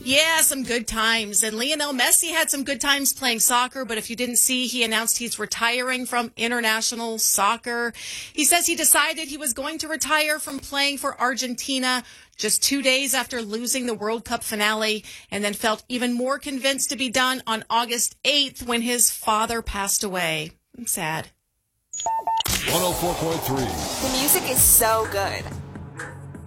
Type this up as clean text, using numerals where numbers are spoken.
Yeah, some good times. And Lionel Messi had some good times playing soccer, but if you didn't see, he announced he's retiring from international soccer. He says he decided he was going to retire from playing for Argentina just 2 days after losing the World Cup finale, and then felt even more convinced to be done on August 8th when his father passed away. I'm sad. 104.3. The music is so good.